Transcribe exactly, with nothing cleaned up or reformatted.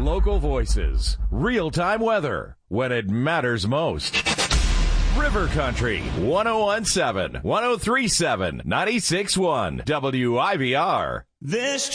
Local voices, real-time weather, when it matters most. River Country, one oh one point seven, one oh three point seven, ninety-six point one, W I V R. This